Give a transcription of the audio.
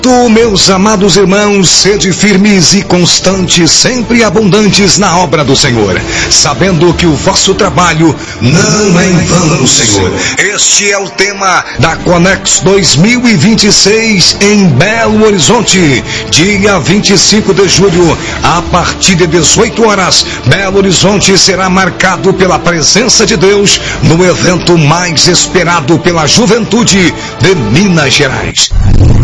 Meus amados irmãos, sede firmes e constantes, sempre abundantes na obra do Senhor, sabendo que o vosso trabalho não é em vão no Senhor. Este é o tema da Conex 2026 em Belo Horizonte, dia 25 de julho, a partir de 18 horas, Belo Horizonte será marcado pela presença de Deus no evento mais esperado pela juventude de Minas Gerais.